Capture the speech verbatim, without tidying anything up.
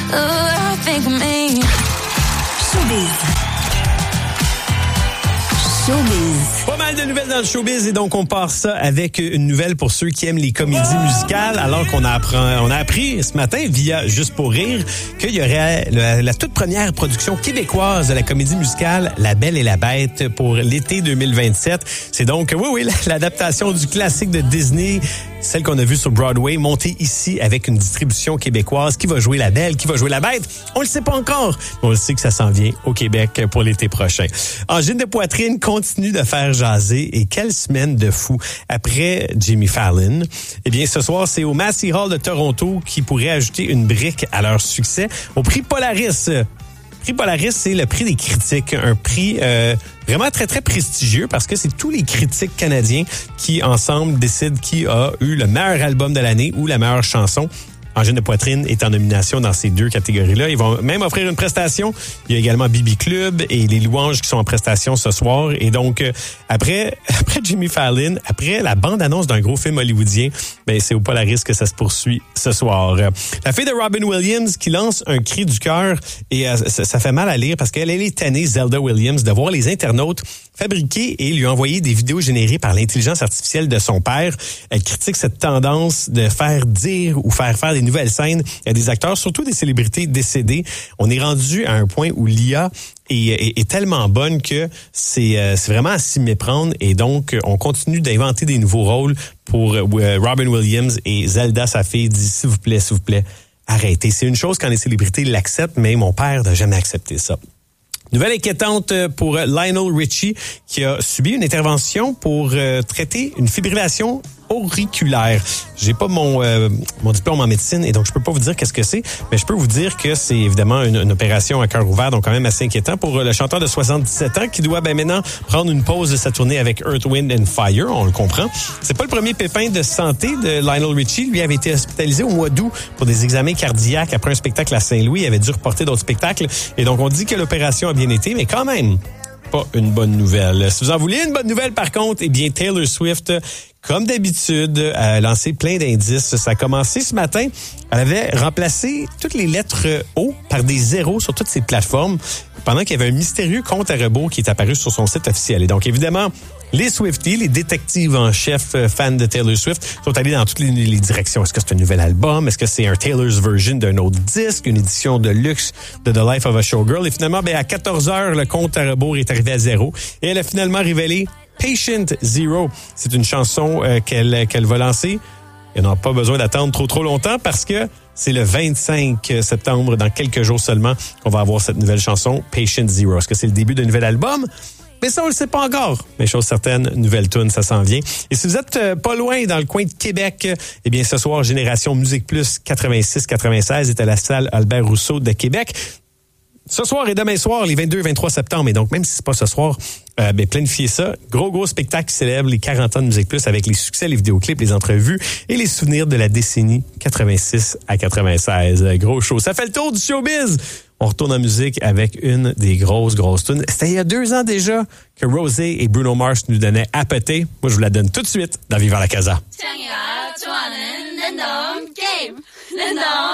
I think of me. Showbiz. Showbiz. Pas mal de nouvelles dans le showbiz et donc on part ça avec une nouvelle pour ceux qui aiment les comédies musicales, alors qu'on a, apprend, on a appris ce matin via Juste pour rire qu'il y aurait la, la toute première production québécoise de la comédie musicale La Belle et la Bête pour l'été deux mille vingt-sept. C'est donc, oui, oui, l'adaptation du classique de Disney, celle qu'on a vue sur Broadway, montée ici avec une distribution québécoise. Qui va jouer la Belle? Qui va jouer la Bête? On le sait pas encore, mais on le sait que ça s'en vient au Québec pour l'été prochain. Angine de poitrine continue de faire jaser et quelle semaine de fou. Après Jimmy Fallon, eh bien ce soir, c'est au Massey Hall de Toronto qui pourrait ajouter une brique à leur succès au prix Polaris. Le prix Polaris, c'est le prix des critiques, un prix euh, vraiment très, très prestigieux parce que c'est tous les critiques canadiens qui, ensemble, décident qui a eu le meilleur album de l'année ou la meilleure chanson. Angine de poitrine est en nomination dans ces deux catégories-là. Ils vont même offrir une prestation. Il y a également B B Club et les Louanges qui sont en prestation ce soir. Et donc, euh, après après Jimmy Fallon, après la bande-annonce d'un gros film hollywoodien, ben c'est au Polaris que ça se poursuit ce soir. La fille de Robin Williams qui lance un cri du cœur et euh, ça, ça fait mal à lire parce qu'elle elle est tannée, Zelda Williams, de voir les internautes fabriquer et lui envoyer des vidéos générées par l'intelligence artificielle de son père. Elle critique cette tendance de faire dire ou faire faire des nouvelles scènes à des acteurs, surtout des célébrités décédées. On est rendu à un point où l'I A est, est, est tellement bonne que c'est, euh, c'est vraiment à s'y méprendre et donc on continue d'inventer des nouveaux rôles pour euh, Robin Williams et Zelda, sa fille, dit s'il vous plaît, s'il vous plaît, arrêtez. C'est une chose quand les célébrités l'acceptent, mais mon père n'a jamais accepté ça. Nouvelle inquiétante pour Lionel Richie qui a subi une intervention pour euh, traiter une fibrillation auriculaire. J'ai pas mon euh, mon diplôme en médecine et donc je peux pas vous dire qu'est-ce que c'est, mais je peux vous dire que c'est évidemment une, une opération à cœur ouvert, donc quand même assez inquiétant pour le chanteur de soixante-dix-sept ans qui doit ben maintenant prendre une pause de sa tournée avec Earth, Wind and Fire, on le comprend. C'est pas le premier pépin de santé de Lionel Richie. Lui avait été hospitalisé au mois d'août pour des examens cardiaques après un spectacle à Saint-Louis. Il avait dû reporter d'autres spectacles et donc on dit que l'opération a bien été, mais quand même pas une bonne nouvelle. Si vous en voulez une bonne nouvelle, par contre, eh bien, Taylor Swift, comme d'habitude, a lancé plein d'indices. Ça a commencé ce matin. Elle avait remplacé toutes les lettres O par des zéros sur toutes ses plateformes pendant qu'il y avait un mystérieux compte à rebours qui est apparu sur son site officiel. Et donc, évidemment, les Swifties, les détectives en chef fans de Taylor Swift, sont allés dans toutes les, les directions. Est-ce que c'est un nouvel album? Est-ce que c'est un Taylor's version d'un autre disque? Une édition de luxe de The Life of a Showgirl? Et finalement, ben, à quatorze heures, le compte à rebours est arrivé à zéro. Et elle a finalement révélé Patient Zero. C'est une chanson euh, qu'elle, qu'elle va lancer. Elle n'a pas besoin d'attendre trop, trop longtemps parce que c'est le vingt-cinq septembre, dans quelques jours seulement, qu'on va avoir cette nouvelle chanson, Patient Zero. Est-ce que c'est le début d'un nouvel album? Mais ça, on le sait pas encore. Mais chose certaine, nouvelle tune, ça s'en vient. Et si vous êtes euh, pas loin dans le coin de Québec, eh bien, ce soir, Génération Musique Plus quatre-vingt-six quatre-vingt-seize est à la salle Albert Rousseau de Québec. Ce soir et demain soir, les vingt-deux et vingt-trois septembre. Et donc, même si c'est pas ce soir, euh, ben, planifiez ça. Gros, gros spectacle qui célèbre les quarante ans de Musique Plus avec les succès, les vidéoclips, les entrevues et les souvenirs de la décennie quatre-vingt-six à quatre-vingt-seize. Gros show. Ça fait le tour du showbiz. On retourne en musique avec une des grosses, grosses tunes. C'était il y a deux ans déjà que Rosé et Bruno Mars nous donnaient à péter. Moi, je vous la donne tout de suite dans Viva la Casa.